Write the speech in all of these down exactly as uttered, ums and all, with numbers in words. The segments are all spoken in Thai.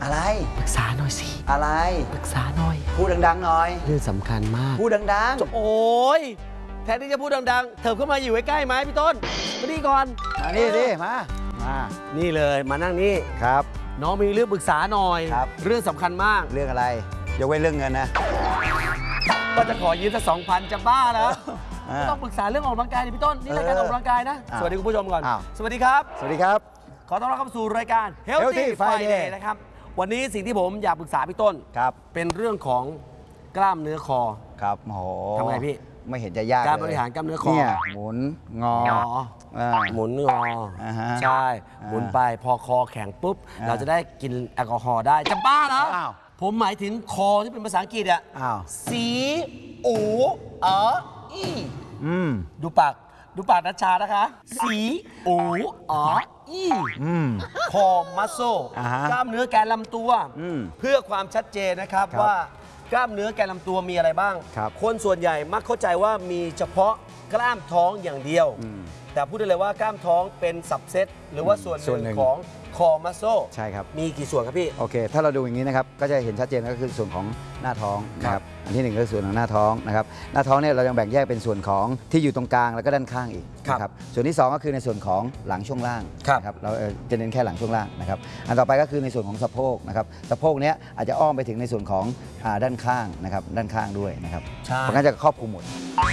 อะไรปรึกษาหน่อยสิอะไรปรึกษาหน่อยพูดดังๆหน่อยเรื่องสำคัญมากพูดดังๆโอ้ยแทนที่จะพูดดังๆเถิบเข้ามาอยู่ใกล้ๆไหมพี่ต้นมาดีก่อนมานี่ดิมามานี่เลยมานั่งนี่ครับน้องมีเรื่องปรึกษาหน่อยครับเรื่องสำคัญมากเรื่องอะไรยกเว้นเรื่องเงินนะก็จะขอยืมสักสองพันจะบ้าแล้วต้องปรึกษาเรื่องออกกำลังกายดิพี่ต้นนี่รายการออกกำลังกายนะสวัสดีคุณผู้ชมก่อนสวัสดีครับสวัสดีครับขอต้อนรับเข้าสู่รายการ Healthy Friday นะครับวันนี้สิ่งที่ผมอยากปรึกษาพี่ต้นครับเป็นเรื่องของกล้ามเนื้อคอครับโอ้โหทำไงพี่ไม่เห็นจะยากการบริหารกล้ามเนื้อคอเนี่ยหมุนงอหมุนงอใช่หมุนไปพอคอแข็งปุ๊บเราจะได้กินแอลกอฮอล์ได้จะบ้าแล้วผมหมายถึงคอที่เป็นภาษาอังกฤษอ่ะสีอูเอออีดูปากดูปากนัชชานะคะสีอูอ๋ออีคอมัสโซกล้ามเนื้อแกนลำตัวเพื่อความชัดเจนนะครับว่ากล้ามเนื้อแกนลำตัวมีอะไรบ้างคนส่วนใหญ่มักเข้าใจว่ามีเฉพาะกล้ามท้องอย่างเดียวแต่พูดได้เลยว่ากล้ามท้องเป็นสับเซตหรือว่าส่วนหนึ่งของคอมัสโซใช่ครับมีกี่ส่วนครับพี่โอเคถ้าเราดูอย่างนี้นะครับก็จะเห็นชัดเจนก็คือส่วนของหน้าท้องนะครับอันที่หนึ่งก็คือส่วนของหน้าท้องนะครับหน้าท้องเนี่ยเรายังแบ่งแยกเป็นส่วนของที่อยู่ตรงกลางแล้วก็ด้านข้างอีกนะครับส่วนที่สองก็คือในส่วนของหลังช่วงล่างนะครับเราจะเน้นแค่หลังช่วงล่างนะครับอันต่อไปก็คือในส่วนของสะโพกนะครับสะโพกเนี้ยอาจจะอ้อมไปถึงในส่วนของด้านข้างนะครับด้านข้างด้วยนะครับเพราะงั้นจะครอบคลุมหมด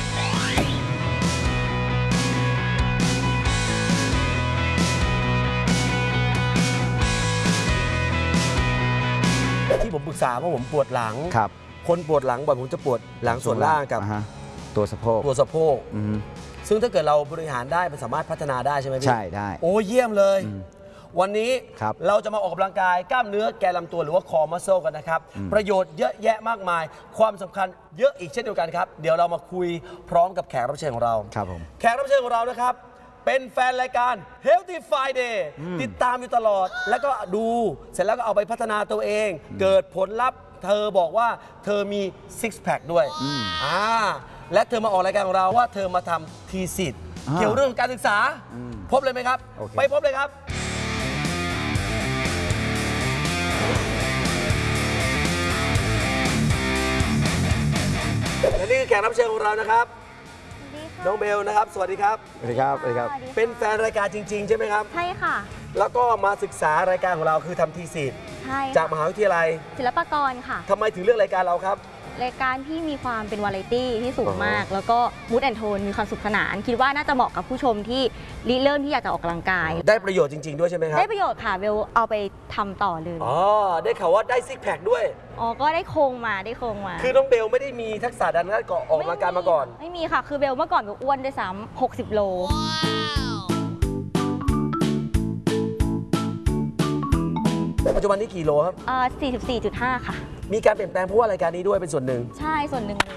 ที่ผมปรึกษาเพราะผมปวดหลังคนปวดหลังบ่อยผมจะปวดหลังส่วนล่างกับตัวสะโพกตัวสะโพกซึ่งถ้าเกิดเราบริหารได้มันสามารถพัฒนาได้ใช่ไหมพี่ใช่ได้โอ้เยี่ยมเลยวันนี้เราจะมาออกกำลังกายกล้ามเนื้อแกนลำตัวหรือว่าคอมัสโซกันนะครับประโยชน์เยอะแยะมากมายความสำคัญเยอะอีกเช่นเดียวกันครับเดี๋ยวเรามาคุยพร้อมกับแขกรับเชิญของเราครับผมแขกรับเชิญของเรานะครับเป็นแฟนรายการ Healthy Friday ติดตามอยู่ตลอดแล้วก็ดูเสร็จแล้วก็เอาไปพัฒนาตัวเองเกิดผลลัพธ์เธอบอกว่าเธอมีซิกแพคด้วยอ่าและเธอมาออกรายการของเราว่าเธอมาทำทีสิทธิ์เกี่ยวเรื่องการศึกษาพบเลยไหมครับไปพบเลยครับและนี่คือแขกรับเชิญของเรานะครับน้องเบลนะครับสวัสดีครับสวัสดีครับสวัสดีครับเป็นแฟนรายการจริงๆใช่ไหมครับใช่ค่ะแล้วก็มาศึกษารายการของเราคือทำทีสิทธิ์จากมหาวิทยาลัยศิลปากรค่ะทำไมถึงเลือกรายการเราครับรายการที่มีความเป็นวาไรตี้ที่สูงมากแล้วก็มูดแอนโทนมีความสุขสนานคิดว่าน่าจะเหมาะกับผู้ชมที่ริเริ่มที่อยากจะออกกำลังกายได้ประโยชน์จริงๆด้วยใช่ไหมครับได้ประโยชน์ค่ะเบลเอาไปทำต่อเลยอ๋อได้ข่าวว่าได้ซิกแพคด้วยอ๋อก็ได้โครงมาได้โครงมาคือน้องเบลไม่ได้มีทักษะด้านการออกกำลังกายมาก่อนไม่มีค่ะคือเบลเมื่อก่อนเบลอ้วนด้วยซ้ำหกสิบโลปัจจุบันนี้กี่โลครับอ่า สี่สิบสี่จุดห้า ค่ะมีการเปลี่ยนแปลงเพราะว่ารายการนี้ด้วยเป็นส่วนหนึ่งใช่ส่วนหนึ่งเลย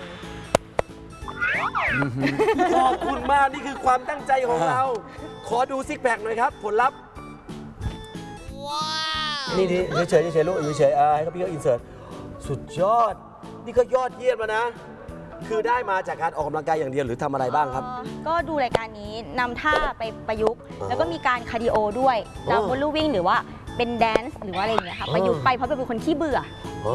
ขอบคุณมากนี่คือความตั้งใจของเราขอดูซิกแพคหน่อยครับผลลัพธ์นี่ดิเฉยๆเฉยๆลูกเฉยๆให้เขาพี่เขาอินเสิร์ตสุดยอดนี่ก็ยอดเยี่ยมแล้วนะคือได้มาจากการออกกำลังกายอย่างเดียวหรือทำอะไรบ้างครับก็ดูรายการนี้นำท่าไปประยุกต์แล้วก็มีการคาร์ดิโอด้วยดับเบิลวิ่งหรือว่าเป็นแดนซ์หรือว่าอะไรอย่างเงี้ยค่ะประยุกต์ไปเพราะเป็นคนขี้เบื่อ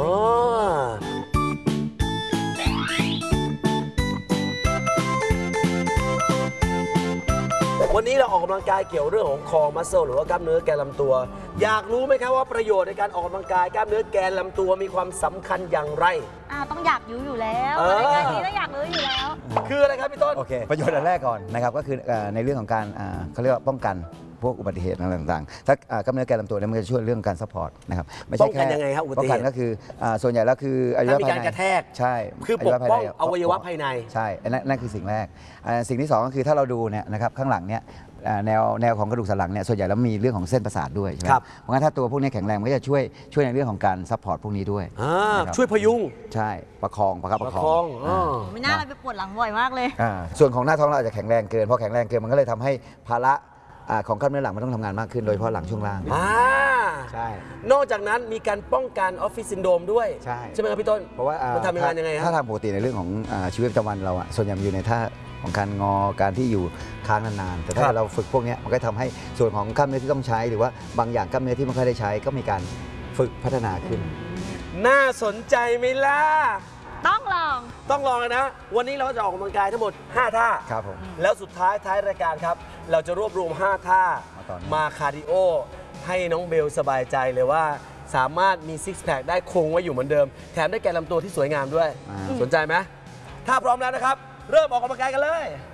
วันนี้เราออกกำลังกายเกี่ยวเรื่องของคอมัสเซลหรือว่ากล้ามเนื้อแกนลำตัวอยากรู้ไหมครับว่าประโยชน์ในการออกกำลังกายกล้ามเนื้อแกนลำตัวมีความสำคัญอย่างไรอ่าต้องอยากรู้อยู่แล้วรายการนี้ต้องอยากรู้อยู่แล้วคืออะไรครับพี่ต้นโอเคประโยชน์อันแรกก่อนนะครับก็คือในเรื่องของการเขาเรียกว่าป้องกันพวกอุบัติเหตุอะไรต่างๆถ้ากล้ามเนื้อแกนลำตัวเนี่ยมันจะช่วยเรื่องการซัพพอร์ตนะครับไม่ใช่แค่ป้องกันยังไงครับอุบัติเหตุป้องกันก็คือส่วนใหญ่แล้วคืออวัยวะภายในมีการกระแทกใช่คือปกป้องอวัยวะภายในใช่นั่นคือสิ่งแรกสิ่งที่สองก็คือถ้าเราดูเนี่ยนะครับข้างหลังเนี่ยแนวแนวของกระดูกสันหลังเนี่ยส่วนใหญ่แล้วมีเรื่องของเส้นประสาทด้วยใช่ไหมเพราะงั้นถ้าตัวพวกนี้แข็งแรงมันก็จะช่วยช่วยในเรื่องของการซัพพอร์ตพวกนี้ด้วยช่วยพยุงใช่ประคองประคับประคองไม่น่าเราไปปวดหลังบ่อยมากเลยส่วนของหน้าท้องเราอาจจะแข็งแรงเกินพอแข็งแรงเกินมันก็เลยทำให้ภาระของกล้ามเนื้อหลังมันต้องทำงานมากขึ้นโดยเฉพาะหลังช่วงล่างใช่นอกจากนั้นมีการป้องกันออฟฟิศซินโดรมด้วยใช่ใช่ไหมครับพี่ต้นเพราะว่ามันทำงานยังไงถ้าทำปกติในเรื่องของชีวิตประจำวันเราส่วนใหญ่อยู่ในท่าของการงอการที่อยู่ค้างนานๆแต่ถ้าเราฝึกพวกนี้มันก็ทำให้ส่วนของกล้ามเนื้อที่ต้องใช้หรือว่าบางอย่างกล้ามเนื้อที่ไม่ค่อยได้ใช้ก็มีการฝึกพัฒนาขึ้นน่าสนใจไหมล่ะต้องลองต้องลองเลยนะ วันนี้เราจะออกกำลังกายทั้งหมด ห้า ท่าครับผมแล้วสุดท้ายท้ายรายการครับ เราจะรวบรวม ห้า ท่ามาต่อเนื่องมาคาร์ดิโอ ให้น้องเบลสบายใจเลยว่า สามารถมีซิกแพคได้คงไว้อยู่เหมือนเดิม แถมได้แกนลำตัวที่สวยงามด้วยอ่าสนใจไหมถ้าพร้อมแล้วนะครับ เริ่มออกกำลังกายกันเลย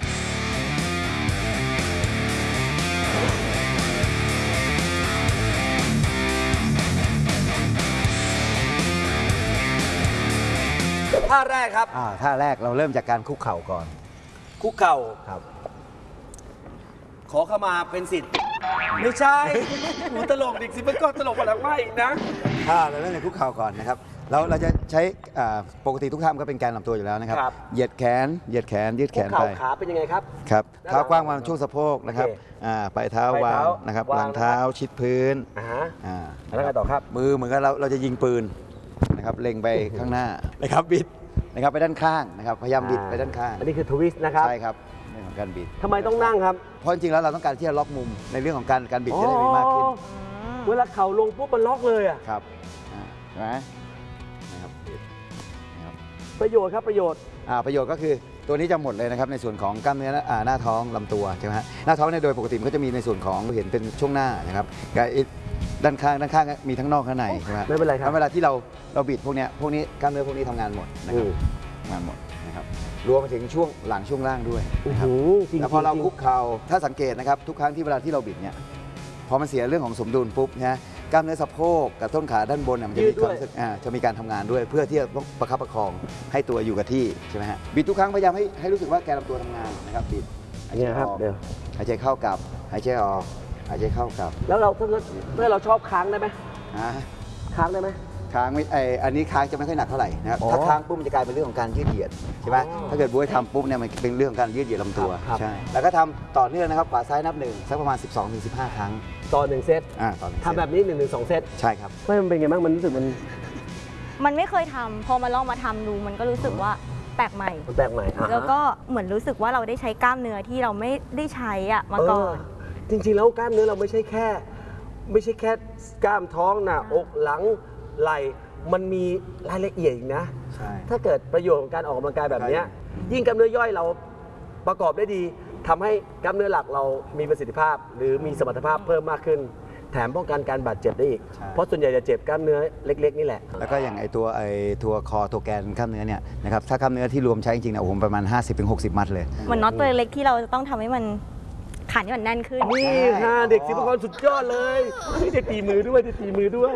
ท่าแรกครับอ่าท่าแรกเราเริ่มจากการคุกเข่าก่อนคุกเข่าครับขอเข้ามาเป็นสิทธิ์ ไม่ใช่หนูตลกดิสิมันก็ตลกกว่าหลังไม่อีกนะท่าเราเริ่มจากคุกเข่าก่อนนะครับเราเราจะใช้อ่าปกติทุกท่ามันก็เป็นการลำตัวอยู่แล้วนะครับครับเหยียดแขนเหยียดแขนยืดแขคุกนเข่าไปขาเป็นยังไงครับครับด้านหลังเท้ากว้างวางช่วงสะโพกนะครับโอเคอ่าปลายเท้าปลายวาเท้างนะครับวางหลังเท้าชิดพื้นอ่าฮะอ่าแล้วไงต่อครับมือเหมือนกับเราเราจะยิงปืนนะครับเล็งไปข้างหน้านะครับบิดนะครับไปด้านข้างนะครับพยายามบิดไปด้านข้างอันนี้คือทวิสต์นะครับใช่ครับเรื่องของการบิดทำไมต้องนั่งครับเพราะจริงๆแล้วเราต้องการที่จะล็อกมุมในเรื่องของการการบิดจะได้มีมากขึ้นอ๋อเวลาเข่าลงปุ๊บมันล็อกเลยอ่ะครับอ่าเห็นไหมนะครับบิดนะครับประโยชน์ครับประโยชน์อ่าประโยชน์ก็คือตัวนี้จะหมดเลยนะครับในส่วนของกล้ามเนื้ออ่าหน้าท้องลำตัวใช่ไหมฮะหน้าท้องเนี่ยโดยปกติมันก็จะมีในส่วนของเห็นเป็นช่วงหน้านะครับกับอีกด้านข้างด้านข้างมีทั้งนอกข้างในใช่ไหมฮะไม่เป็นไรครับแล้วเวลาที่เราเราบิดพวกเนี้ยพวกนี้กล้ามเนื้อพวกนี้ทำงานหมดนะครับอืมทำงานหมดนะครับรวมไปถึงช่วงหลังช่วงล่างด้วยโอ้นะคโหรับจริงๆแล้วพอเราคุกเข่าถ้าสังเกตนะครับทุกครั้งที่เวลาที่เราบิดเนี่ยพอมันเสียเรื่องของสมดุลปุ๊บนะกล้ามเนื้อสะโพกกับต้นขาด้านบนเนี่ยมันจะยืมีดคด้วามวยรู้สึกอ่าจะมีการทำงานด้วย เพื่อที่จะต้องประคับประคองให้ตัวอยู่กับที่ใช่ไหมฮะบิดทุกครั้งพยายามให้ให้รู้สึกว่าแกนลำตัวทำงานนะครับบิดหายใจเนี่ยครับออกเดี๋ยวหายใจเข้ากลับหายใจออกหายใจเข้ากลับแล้วเราถ้าเกิดถ้าเราชอบค้างได้ไหมอ่าค้างได้ไหมค้างไม่ไออันนี้ค้างจะไม่ค่อยหนักเท่าไหร่นะครับอ๋อถ้าค้างปุ๊บมันจะกลายเป็นเรื่องของการยืดเหยียดใช่ไหมอ๋อถ้าเกิดบ๊วยทำปุ๊บเนี่ยมันเป็นเรื่องของการยืดเหยียดลำตัวครับใช่แล้วก็ทำต่อเนื่องนะครับขวาซ้ายนับหนึ่งสักประมาณ สิบสองถึงสิบห้า ครั้งต่อหนึ่งเซตอ่าต่อหนึ่งเซตทำแบบนี้หนึ่งถึงสองเซตใช่ครับไม่มันเป็นไงบ้างมันรู้สึกมันมันไม่เคยทำพอมาลองมาทำดูมันก็รู้สึกว่าแปลกใหม่มันแปลกใหม่อ่ะแล้วก็เหมือนรู้สึกว่าเราได้ใช้กล้ามเนื้อที่เราไม่ได้ใช้อะมาก่อนเจริงๆแล้วกล้ามเนื้อเราไม่ใช่แค่ ไม่ใช่แค่กล้ามท้องหน้าอกหลังไหล่มันมีรายละเอียดอีกนะใช่ถ้าเกิดประโยชน์ของการออกกำลังกายแบบเนี้ยใช่ยิ่งกล้ามเนื้อย่อยเราประกอบได้ดีทำให้กล้ามเนื้อหลักเรามีประสิทธิภาพ หรือมีสมรรถภาพเพิ่มมากขึ้น แถมป้องกันการบาดเจ็บได้อีก เพราะส่วนใหญ่จะเจ็บกล้ามเนื้อเล็ก ๆ นี่แหละแล้วก็อย่างไอตัวไอตัวคอตัวแกนกล้ามเนื้อเนี่ยนะครับถ้ากล้ามเนื้อที่รวมใช้จริงๆเนี่ยโอ้โหประมาณ ห้าสิบถึงหกสิบ มัดเลยเหมือนน็อตตัวเล็กที่เราจะต้องทำให้มันขันให้มันแน่นขึ้นนี่ฮะเด็กศิลปากรสุดยอดเลยนี่ได้ตีมือด้วยได้ตีมือด้วย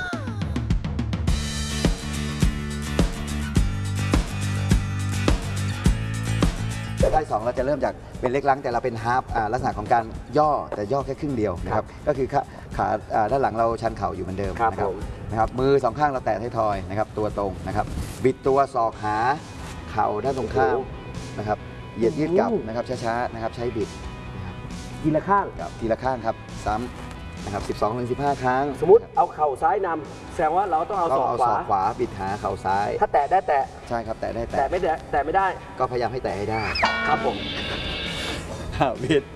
ได้สองเราจะเริ่มจากเป็นเล็กลังแต่เราเป็นฮาร์ฟอ่าลักษณะของการย่อแต่ย่อแค่ครึ่งเดียวนะครับก็คือขาขาอ่าด้านหลังเราชันเข่าอยู่เหมือนเดิมครับนะผมนะครับมือสองข้างเราแตะท้ายทอยนะครับตัวตรงนะครับบิดตัวศอกหาเข่าด้านตรงข้ามนะครับเหยียดยืดกลับนะครับช้าๆนะครับใช้บิดนะครับทีละข้างกับทีละข้างครับซ้ำนะครับสิบสองถึงสิบห้า ครั้งสมมติเอาเข่าซ้ายนำแสดงว่าเราต้องเอาก็ศอกเอาขศวาอกขวาบิดหาเข่าซ้ายถ้าแตะได้แตะใช่ครับแตะได้แตะแตะไม่ได้แตะไม่ได้ก็พยายามให้แตะให้ได้ครับผมบิด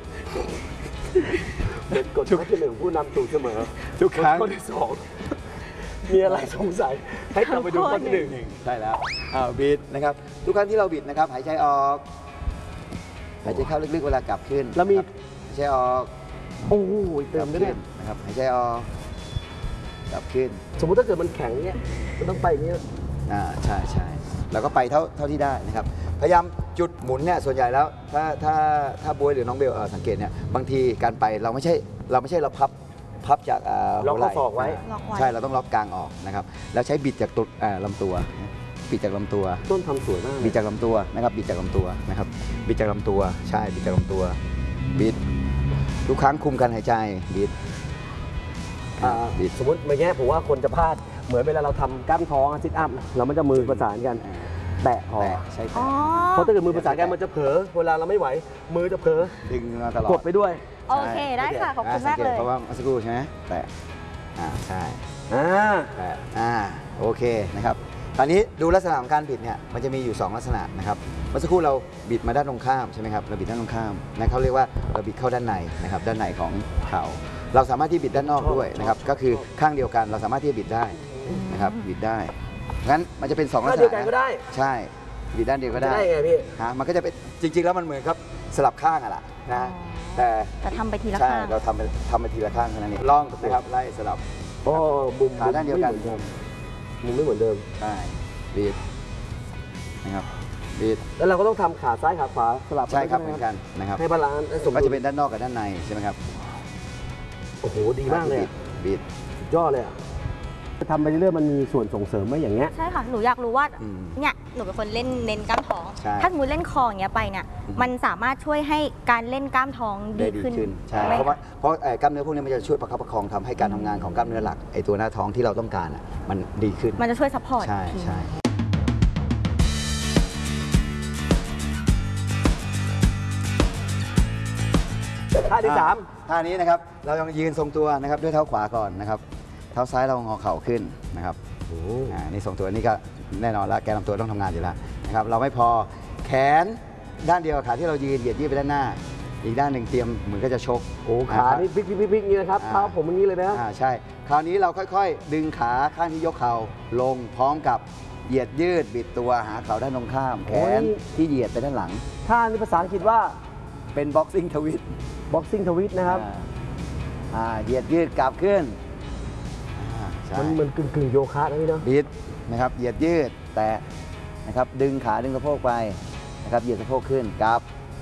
เป็นกฎข้อที่หนึ่งผู้นำถูกเสมอทุกครั้งข้อที่สองมีอะไรสงสัยให้กลับไปดูข้อที่หนึ่งใช่แล้วอ้าวบิดนะครับทุกครั้งที่เราบิดนะครับหายใจออกหายใจเข้าลึกๆเวลากลับขึ้นแล้วมีครับหายใจออกโอ้โหกเติลัมบด้วยขึ้เนี่นยนะครับหายใจออกกลับขึ้นสมมติถ้าเกิดมันแข็งเนี่ยมันต้องไปอย่างนี้อ่าใช่ใช่แล้วก็ไปเท่าเท่าที่ได้นะครับพยายามจุดหมุนเนี่ยส่วนใหญ่แล้วถ้าถ้าถ้าบวยหรือน้องเบลเอ่อสังเกตเนี่ยบางทีการไปเราไม่ใช่เราไม่ใช่เราพับพับจากอ่าล็อกหัวไหข้อศอกไว้ล็อกไว้ใช่เราต้องล็อกกลางออกนะครับแล้วใช้บิดจากตุดอ่าลำตัวบิดจากลำตัวต้นทำสวยมากบิดจากลำตัวนะครับบิดจากลำตัวนะครับบิดจากลำตัวใช่บิดจากลำตัวบิดทุกครั้งคุมการหายใจบิดอ่าบิดสมมติเมื่อกี้ผมว่าคนจะพลาดเหมือนเวลาเราทำกล้ามท้องซิทอัพเรามันจะมือประสานกันแตะพอแตะใช่อ๋แตะอเพราะถ้าเกิดมือประสานกันมันจะเผลอเวลาเราไม่ไหว มือจะเผลอดึงมาตลอดกดไปด้วยโอเคได้ค่ะ ขอบคุณมากเลยเพราะว่าเมื่อสักครู่ใช่ไหมแตะอ่าใช่อ่าแตะอ่าโอเคนะครับตอนนี้ดูลักษณะของการบิดเนี่ยมันจะมีอยู่สองลักษณะนะครับเมื่อสักครู่เราบิดมาด้านตรงข้ามใช่ไหมครับเราบิดด้านตรงข้ามนะเขาเรียกว่าเราบิดเข้าด้านในนะครับด้านในของเข่าเราสามารถที่บิดด้านนอกด้วยนะครับก็คือข้างเดียวกันเราสามารถที่จะบิดได้นะครับบิดได้งั้นมันจะเป็นสองลักษณะข้างเดียวกันก็ได้ใช่บิดด้านเดียวก็ได้ได้ไงพี่ฮะมันก็จะเป็นจริงๆแล้วมันเหมือนครับสลับข้างอะล่ะนะแต่แต่ทำไปทีละใช่ข้างเราทำไปทำไปทีละข้างเท่านั้นเองลองนะครับไล่สลับโอ้มุมขาด้านเดียวกันมุมไม่เหมือนเดิมใช่บีดนะครับบีดแล้วเราก็ต้องทำขาซ้ายขาขวาสลับใช่ครับเหมือนกันนะครับให้บาลานซ์ให้สมก็ดุจะลเป็นด้านนอกกับด้านในใช่ไหมครับโอ้โหดีมากเลยบีอะดบีดสุดยอดเลยอะทำไปเรื่อยๆมันมีส่วนส่งเสริมไหมอย่างเงี้ยใช่ค่ะ หนูอยากรู้ว่าอืมเนี่ยหนูเป็นคนเล่นเน้นกล้ามท้องใช่ถ้าสมมติเล่นคออย่างเงี้ยไปเนี่ยอืมมันสามารถช่วยให้การเล่นกล้ามท้องได้ดีดีขึ้นขึ้นใช่ไหมเพราะว่าคะเพราะเอ่อกล้ามเนื้อพวกนี้มันจะช่วยประคับประคองทำให้การทำงานของกล้ามเนื้อหลักไอตัวหน้าท้องที่เราต้องการอ่ะมันดีขึ้นมันจะช่วยซัพพอร์ตใช่ใช่ท่าที่สามท่านี้นะครับเรายังยืนทรงตัวนะครับด้วยเท้าขวาก่อนนะครับเท้าซ้ายเรางอเข่าขึ้นนะครับอ่านี่ทรงตัวนี่ก็แน่นอนแล้วแกนลำตัวต้องทำงานอยู่แล้วนะครับเราไม่พอแขนด้านเดียวกับขาที่เรายืนเหยียดยืดไปด้านหน้า อีกด้านหนึ่งเตรียมเหมือนก็จะชกโอ้ขานี่พลิกพลิกพลิกพลิกอย่างนี้นะครับอ่าเท้าผมอย่างนี้เลยนะอ่าใช่คราวนี้เราค่อยๆ ดึงขาข้างที่ยกเข่าลงพร้อมกับเหยียดยืดบิดตัวหาเข่าด้านตรงข้าม แขนที่เหยียดไปด้านหลังท่านี้ภาษาอังกฤษว่าเป็น boxing twist boxing twist นะครับอ่าอ่าเหยียดยืดกลับขึ้นอ่าใช่มันเหมือนกึ่งกึ่งโยคะนะพี่เนาะบิดนะครับเหยียดยืดแตะนะครับดึงขาดึงสะโพกไปนะครับเหยียดสะโพกขึ้นกลับ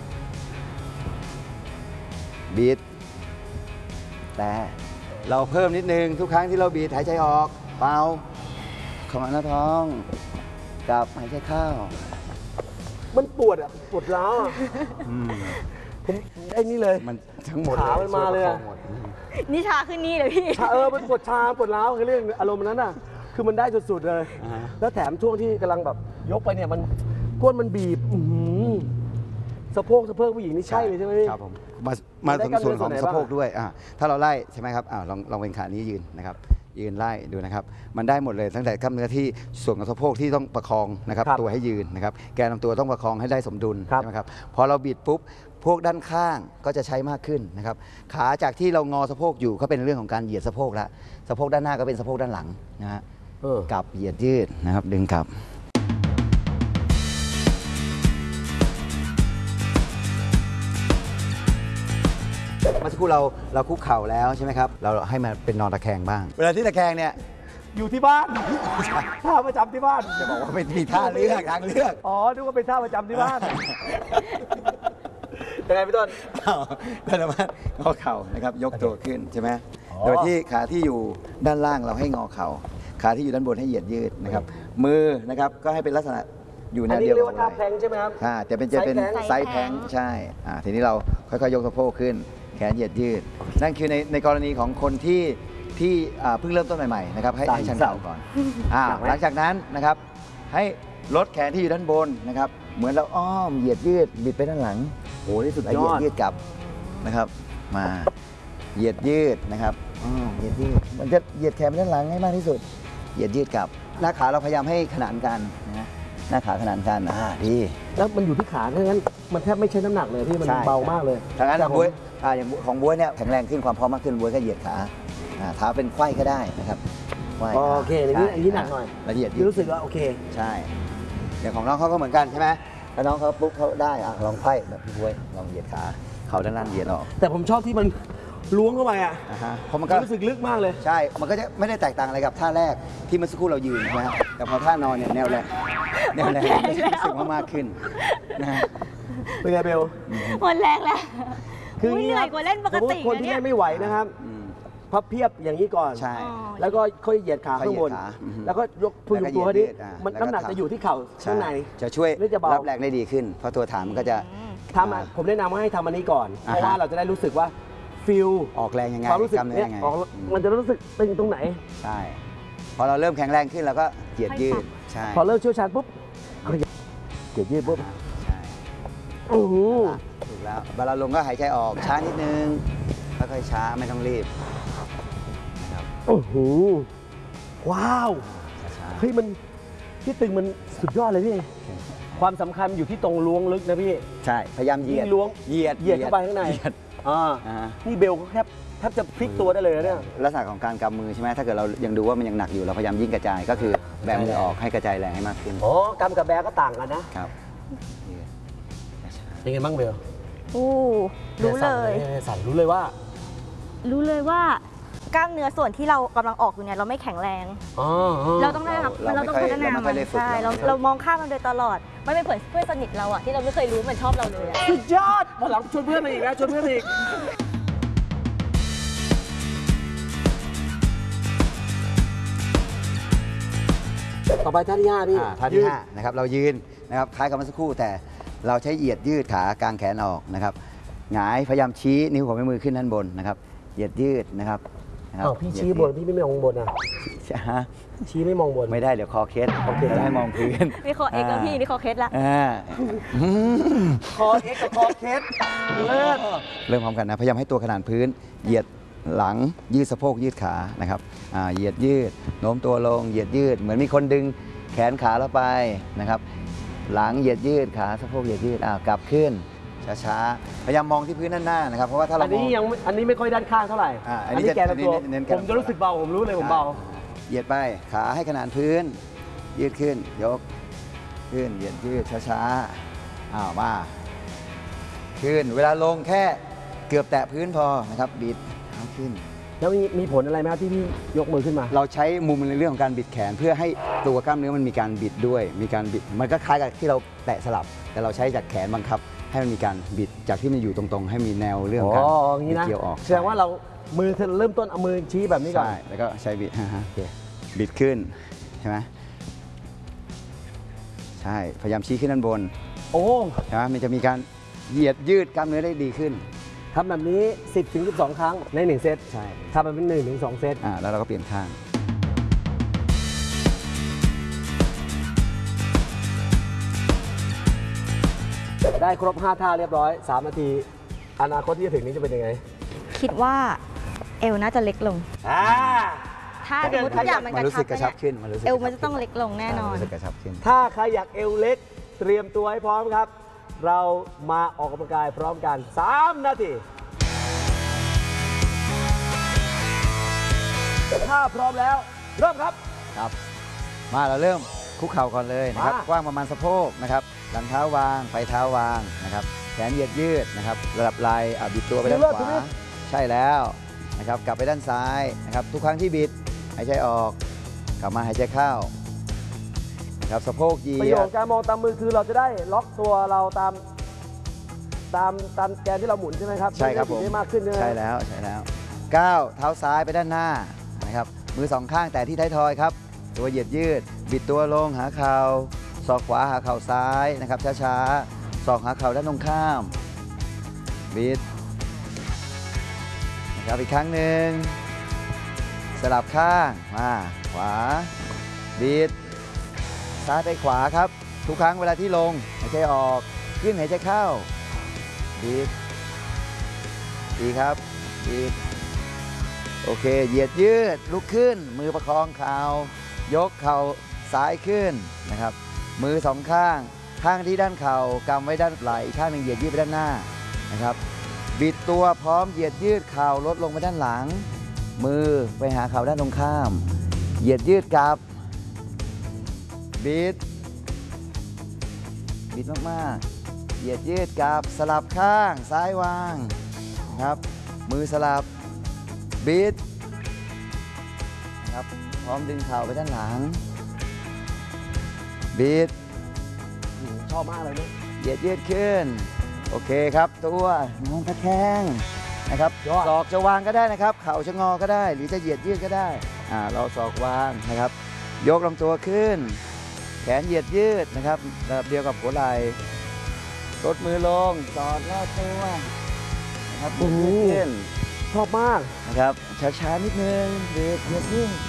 บิดแต่เราเพิ่มนิดนึงทุกครั้งที่เราบีดหายใจออกเป่าเข้ามาหน้าท้องกลับหายใจเข้ามันปวดอ่ะปวดร้าวอะผมไอ้นี่เลยมันทั้งหมดขามันมาเลยอะหมดนี่ชาขึ้นนี่เลยพี่ชาเออมันปวดชาปวดร้าวคือเรื่องอารมณ์นั้นอ่ะคือมันได้สุดๆเลยอ่าฮะแล้วแถมช่วงที่กำลังแบบยกไปเนี่ยมันก้นมันบีบอื้อหือสะโพกสะโพกผู้หญิงนี่ใช่เลยใช่ไหมพี่ครับผมมามาได้ถึงกล้ามเนื้อส่วนของส่วนไหนสะโพกบ้างด้วยอ่าถ้าเราไล่ใช่ไหมครับอ่าลองลองเป็นขานี้ยืนนะครับยืนไล่ดูนะครับมันได้หมดเลยตั้งแต่กล้ามเนื้อที่ส่วนของสะโพกที่ต้องประคองนะครับครับตัวให้ยืนนะครับแกนลำตัวต้องประคองให้ได้สมดุลครับใช่ไหมครับพอเราบิดปุ๊บพวกด้านข้างก็จะใช้มากขึ้นนะครับขาจากที่เรางอสะโพกอยู่ก็เป็นเรื่องของการเหยียดสะโพกละสะโพกด้านหน้าก็เป็นสะโพกด้านหลังนะฮะเออกลับเหยียดยืดนะครับดึงกลับเมื่อสักครู่เราเราคุกเข่าแล้วใช่ไหมครับเราให้มันเป็นนอนตะแคงบ้าง เวลาที่ตะแคงเนี่ยอยู่ที่บ้านท่าประจำที่บ้านจะบอกว่าเป็นมีท่าเลือกทางเลือกอ๋อนึกว่าเป็นท่าประจำที่บ้านยังไงพี่ต้นอ้าวก็สามารถงอเข่านะครับยกตัวขึ้นใช่ไหมอ๋อโดยที่ขาที่อยู่ด้านล่างเราให้งอเข่าขาที่อยู่ด้านบนให้เหยียดยืดนะครับมือนะครับก็ให้เป็นลักษณะอยู่แนอันวนี้เดียวเรียกกัว่าน ท่าเลแพลยงใช่ไหมครับค่ะจะเป็นจะเป็นไซไซส์ส์แพแพลลงงใช่อ่าทีนี้เราค่อยๆยกสะโพกขึ้น แขนเหยียดยืด นั่นคือในในกรณีของคนที่ที่อ่าเพิ่งเริ่มต้นใหม่ๆนะครับให้ให้ชันเข่าก่อนอ่าหลังจากนั้นนะครับให้ลดแขนที่อยู่ด้านบนนะครับเหมือนเราอ้อมเหยียดยืดบิดไปด้านหลังโอ้นี่สุดแล้วยเหยีอยดดยืดกลับนะครับมาเหยียดยืดนะครับอ้อเหยียดยืดมันจะเหยียดแขนไปด้านหลังให้มากที่สุดเหยียดยืดกลับหน้าขาเราพยายามให้ขนานกันนะหน้าขาขนานกันอ่าดีแล้วมันอยู่ที่ขาถ้างั้นมันแทบไม่ใช้น้ำหนักเลยพี่มันใช่เบามากเลยทางนั้นแต่ของผมบ๊วยอ่าอย่างของบ๊วยเนี่ยแข็งแรงขึ้นความพร้อมมากขึ้นบ๊วยก็เหยียดขาอ่าเท้าเป็นไขว้ก็ได้นะครับไขว้อ๋อโอเคอย่างนี้ใช่อย่างนี้หนักหน่อยละเอียดคือรู้สึกว่าโอเคใช่อย่างของน้องเขาก็เหมือนกันใช่ไหมแล้วน้องเขาปุ๊บเขาได้อ่ะลองไขว้แบบพี่บ๊วยลองเหยียดขาเขาด้านล่างเหยียดออกแต่ผมชอบที่มันล้วงเข้าไปอ่ะอ่าฮะเพราะมันก็รู้สึกลึกมากเลยใช่ มันก็จะไม่ได้แตกต่างอะไรกับท่าแรกที่เมื่อสักครู่เรายืนนะฮะแต่พอท่านอนเนี่ยแนวแรงแนวแรงรู้สึกว่ามากขึ้นนะฮะเป็นไงเบลหมดแรงแล้วคืออุ๊ยอย่างเหนื่อยกว่าเล่นปกติสมมุคนที่นะเนี่ยเล่นไม่ไหวนะครับอืมพับเพียบอย่างนี้ก่อนใช่อ๋อแล้วก็ค่อยเหยียดขาข้างบนค่อยเหยียดขาอือฮึแล้วก็ยกพุงแล้วก็ตัวนี้เหยียดอ่ามันแล้วก็น้ำหนักทำจะอยู่ที่เข่าข้างในจะช่วยหรือจะเบารับแรงได้ดีขึ้น เพราะตัวฐานมันก็จะทำอ่ะผมแนะนำว่าให้ทำอันนี้ก่อนอ่าเพฮะราะว่าเราจะได้รู้สึกว่าฟิลออกแรงยังไงความรู้สึกกล้ามเนื้อเนี่ยยังไงออกอืมมันจะรู้สึกตึงตรงไหนใช่ พอเราเริ่มแข็งแรงขึ้นเราก็เหยียดยืด ใช่พอเริ่มเชี่ยวชาญปุ๊บก็เหยียดยืดปุ๊บใช่โอ้โหถูกแล้วเวลาลงก็หายใจออกช้านิดนึง ค่อยๆช้าไม่ต้องรีบนะครับโอ้โหว้าวช้าเฮ้ยมันที่ตึงมันสุดยอดเลยพี่ ความสำคัญอยู่ที่ตรงล้วงลึกนะพี่ๆใช่ พยายามเหยียดยิ่งล้วงเหยียดเหยียดเข้าไปข้างในเหยียดอ่าอ่าฮะนี่เบลก็แค่แทบจะพลิกตัวได้เลยนะเนี่ยลักษณะของการกำมือใช่ไหมถ้าเกิดเรายังดูว่ามันยังหนักอยู่เราพยายามยิ่งกระจายก็คือแบมือออกให้กระจายแรงให้มากขึ้นโอ้กำกับแบก็ต่างกันนะครับ เป็นไงบ้างเบลอู้รู้เลยสั่นรู้เลยว่ารู้เลยว่ากล้ามเนื้อส่วนที่เรากำลังออกอยู่เนี่ยเราไม่แข็งแรงอ๋อเราต้องได้รับเราต้องพัฒนามันใช่เราเรามองข้ามมันโดยตลอดมันเป็นเพื่อนเพื่อนสนิทเราอะที่เราไม่เคยรู้มันชอบเราเลยอะสุดยอดมาหลังชวนเพื่อนมาอีกนะชวนเพื่อนมาอีกต่อไปท่าที่ห้าพี่อ่าท่าที่ห้านะครับเรายืนนะครับคล้ายกับเมื่อสักครู่แต่เราใช้เหยียดยืดขากางแขนออกนะครับหงายพยายามชี้นิ้วของมือขึ้นด้านบนนะครับเหยียดยืดนะครับนะครับอ้าวพี่ชี้บนพี่ไม่มองบนอ่ะฮะชี้ไม่มองบนไม่ได้เดี๋ยวคอเคสโอเคจะให้มองพื้นนี่คอเอ็กซ์แล้วพี่นี่คอเคสละอ่าคอเอ็กกับคอเคสเลิศเริ่มพร้อมกันนะพยายามให้ตัวขนานพื้น เหยียดหลังยืดสะโพกยืดขานะครับอ่าเหยียดยืดโน้มตัวลงเหยียดยืดเหมือนมีคนดึงแขนขาเราไปนะครับ หลังเหยียดยืดขาสะโพกเหยียดยืดอ่ากลับขึ้นช้าๆพยายามมองที่พื้นด้านหน้านะครับเพราะว่าถ้าเราอันนี้มองยังอันนี้ไม่ค่อยด้านข้างเท่าไหร่อ่าอันนี้จะแกนตัวอันนี้เน้นแกนผมจะรู้สึกเบาผมรู้เลยผมเบาเหยียดไปขาให้ขนานพื้น ยืดขึ้นยกขึ้นเหยียดยืดช้าๆอ้าวมาขึ้นเวลาลงแค่เกือบแตะพื้นพอนะครับบิดเท้าขึ้นแล้วมีมีผลอะไรไหมครับที่พี่ยกมือขึ้นมาเราใช้มุมในเรื่องของการบิดแขนเพื่อให้ตัวกล้ามเนื้อมันมีการบิดด้วยมีการบิดมันก็คล้ายกับที่เราแตะสลับ แต่เราใช้จากแขนบังคับ ให้มันมีการบิดจากที่มันอยู่ตรงๆ ให้มีแนวเรื่องของการอ๋ออย่างนี้บิดนะเกี่ยวออกแสดงว่าเรามือเริ่มต้นเอามือชี้แบบนี้ก่อนใช่แล้วก็ใช้บิดฮะฮะบิดขึ้นใช่ไหมใช่พยายามชี้ขึ้นด้านบนโอ้ใช่ไหมมันจะมีการเหยียดยืดกล้ามเนื้อได้ดีขึ้นทำแบบนี้ สิบถึงสิบสอง ครั้งในหนึ่งเซตใช่ทำมันเป็นหนึ่งถึงสองเซตอ่าแล้วเราก็เปลี่ยนข้างได้ครบห้าท่าเรียบร้อยสามนาที อนาคตที่จะถึงนี้จะเป็นยังไงคิดว่าเอวน่าจะเล็กลงอ่าถ้าสมมติทุกอย่างมันมันรู้สึกกระชับเนี่ยขึ้นมันรู้สึกเอวมันจะต้องเล็กลงแน่นอนรู้สึกกระชับขึ้นถ้าใครอยากเอวเล็กเตรียมตัวให้พร้อมครับ เรามาออกกำลังกายพร้อมกัน สาม นาที ถ้าพร้อมแล้ว เริ่มครับครับ มาเราเริ่มคุกเข่าก่อนเลยนะครับมากว้างประมาณสะโพกนะครับหลังเท้าวางไปเท้าวางนะครับแขนเหยียดยืดนะครับระดับไหล่อ่ะบิดตัวไปด้านขวาใช่แล้วนะครับกลับไปด้านซ้ายนะครับทุกครั้งที่บิดหายใจออก กลับมาหายใจเข้านะครับสะโพกเหยีประยโยดชน์การมองตามมือคือเราจะได้ล็อกตัวเราตามตามตามแกนที่เราหมุนใช่ไหมครับใช่ครับผมได้มากขึ้นใช่ไหมใช่แล้วใช่แล้วก้าวเท้าซ้ายไปด้านหน้านะครับมือสองข้างแต่ที่ท้ายทอยครับตัวเหยียดยืด บิดตัวลงหาเข่าศอกขวาหาเข่าซ้ายนะครับช้าๆศอกหาเข่าด้านตรงข้ามบิดนะครับอีกครั้งหนึ่งสลับข้างมาขวาบิดซ้ายไปขวาครับทุกครั้งเวลาที่ลงหายใจออกยื่นหายใจเข้าบิดดีครับบิดโอเคเหยียดยืดลุกขึ้นมือประคองเข่ายกเข่าซ้ายขึ้นนะครับมือสองข้างข้างที่ด้านเข่ากำไว้ด้านไหล่อีกข้างหนึ่งเหยียดยืดไปด้านหน้านะครับบิดตัวพร้อมเหยียดยืดเข่าลดลงไปด้านหลังมือไปหาเข่าด้านตรงข้ามเหยียดยืดกลับบิดบิดมากๆเหยียดยืดกลับสลับข้างซ้ายวางนะครับมือสลับบิดนะครับพร้อมดึงเข่าไปด้านหลังบิดชอบมากเลยเนี่ยเหยียดยืดขึ้นโอเคครับตัวนอนตะแคงนะครับศอกจะวางก็ได้นะครับเข่าจะงอก็ได้ หรือจะเหยียดยืดก็ได้อ่าเราศอกวางนะครับยกลำตัวขึ้นแขนเหยียดยืดนะครับระดับเดียวกับหัวไหล่ลดมือลงสอดลอดตัวนะครับเหยียดยืดขึ้นชอบมากนะครับช้าๆนิดนึงบีดเหยียดยืด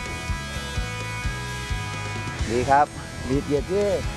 ดีครับบีดเหยียดยืด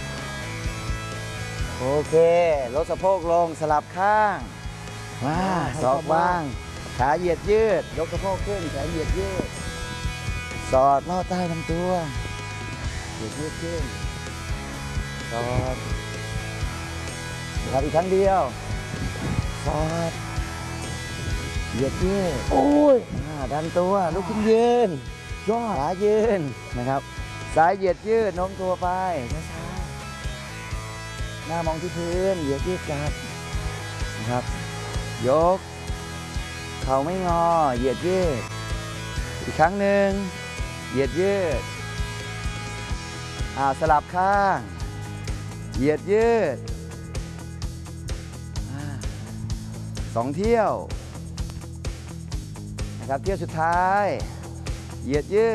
โอเคลดสะโพกลงสลับข้างมาศอกวางขาเหยียดยืดยกสะโพกขึ้นแขนเหยียดยืดสอดลอดใต้ลำตัวเหยียดยืดขึ้นสอดครับอีกครั้งเดียวสอดเหยียดยืดโอ้ยอ่าดันตัวลุกขึ้นยืนย่อขายืนนะครับซ้ายเหยียดยืดโน้มตัวไปช้าๆหน้ามองที่พื้นเหยียดยืดกลับนะครับยกเข่าไม่งอเหยียดยืดอีกครั้งหนึ่งเหยียดยืดอ่าสลับข้างเหยียดยืดอ่าสองเที่ยวนะครับเที่ยวสุดท้ายเหยียดยืด